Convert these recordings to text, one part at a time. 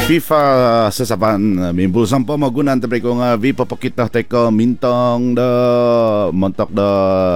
FIFA sasaban mimbul sampo magunan tabre ko nga vi papakita teko mintong da montok da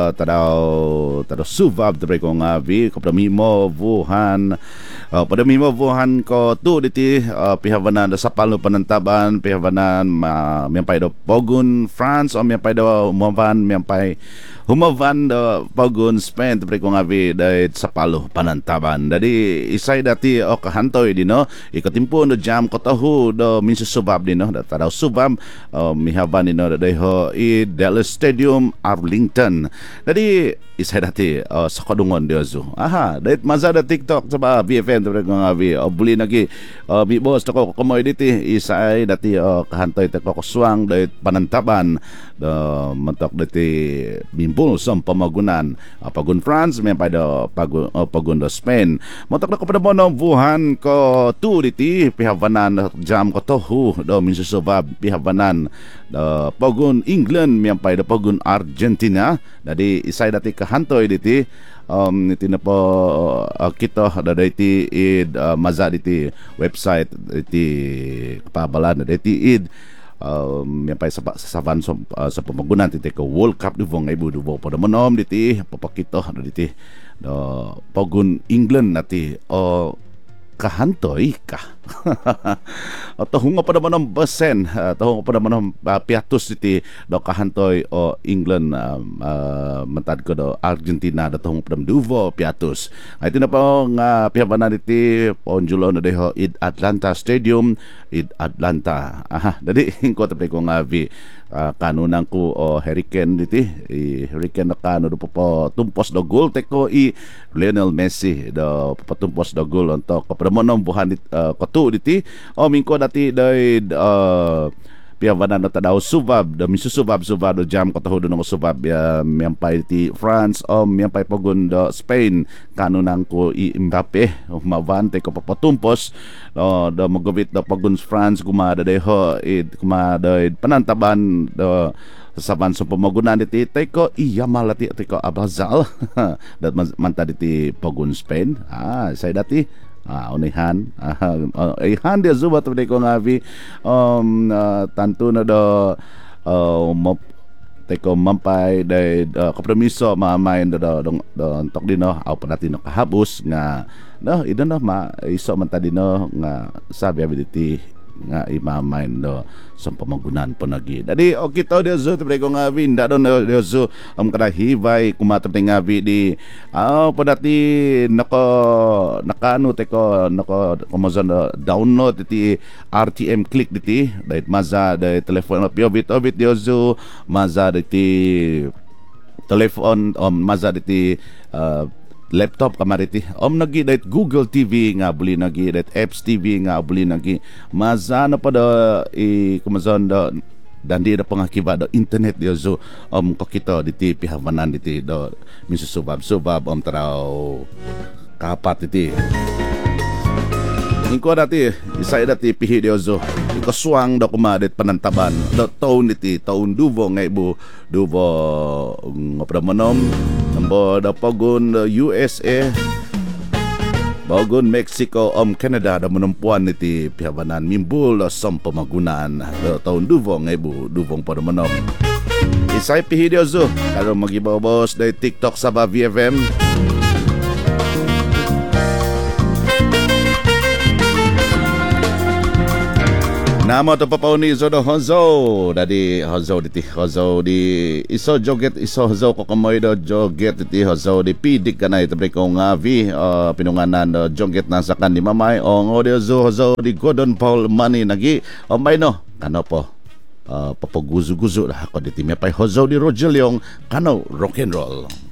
tadaw subab tabre ko nga vi kapra mimo vuhan pada mimo vuhan ko tu diti pihawanan da sapalo panantaban pihawanan miampai do Pogun France o miampai do miampai humavan da Pogun Spain tabre ko nga vi da sapalo panantaban dadi isay dati o kahantoy dino ikatimpo no jam ko tahu do minsu subab dino da tadaw subab mihaban dino da ho i Dallas Stadium Arlington dadi isay dati sa kadungon dio zo dait maza da TikTok sa BFM tabre ko nga vi buli nagi mi boss ko commodity isay dati kahantoy ta ko swang dait panantaban da mantok dati mimpul som pamagunan Pagun France may pada Pagun do Spain mantok na ko pada mono buhan ko tu diti pihawanan jam ko tohu do minsu subab pihawanan da Pagun England may pada Pagun Argentina dadi isay dati kahantoy diti iti na po kita da diti id maza diti website diti kapabalan da diti id may pa sa pamagunan diti ko World Cup duvong ay budubo pada monom diti papakito diti Pagun England nati kahantoy ka tahunga pa naman ng basen tahunga pa naman ng piatus iti do kahantoy o England matad ko do Argentina do tahunga pa naman duvo piatus ito na po nga pihabanan iti ponjulo na deho id Atlanta Stadium id Atlanta dadi ko tapay ko nga vi kanunan ko o Hurricane diti Hurricane na kano do po tumpos do goal teko i Lionel Messi do patumpos do goal onto kapramonom buhan kotu diti o mingko dati dai pihawanan na tadaw subab da misusubab do jam kataho do ng subab miampay ti France o miampay Pagun do Spain kanunan ko i Mbappe mavante ko papatumpos do magubit do Pagun France kumada deho kumada panantaban do saban sa pamagunan diti teko iyamal dati teko Abazal dat manta diti Pagun Spain say dati unihan ihan dia zubat tadi ko ngavi tantu na do teko mampay dai kompromiso maamain do tok dino aw padati no kahabus nga no ida no ma iso man tadino nga sabi abiti nga imamain do sa pamagunan po nagi dadi okay to dia zo tabre ko nga vinda do dia zo kada hibay kumatap nga vi di padati nakano teko nako kumazon download iti RTM click diti dait maza dai telephone obit dia zo maza diti telephone maza diti laptop kamariti nagi dait Google TV nga buli nagi dait Apps TV nga buli nagi maza na pa da kumazon da dandi da pangakiba do internet dio zo kakito diti pihawanan diti do misusubab taraw kapat diti ingko dati isay dati pihi dio zo ikaswang do kumadet panantaban do taon diti taon duvo nga ibu duvo ngapramonom nambo da Pagun USA Pagun Mexico Canada da menumpuan niti pihawanan mimbul som pamagunan do taon duvo nga ibu duvong padamonom isay pihi dio zo karo magibawos da TikTok sa VFM Namo to papauni zo do Hozo dadi Hozo di iso joget iso Hozo ko kamoy do joget diti Hozo di pidik kanay tabre ko nga vi pinunganan do joget na sa kan di mamay o ngodio zo Hozo di Gordon Paul Money nagi may no kano po papaguzo-guzo ako diti may pay Hozo di Roger Leong kano rock and roll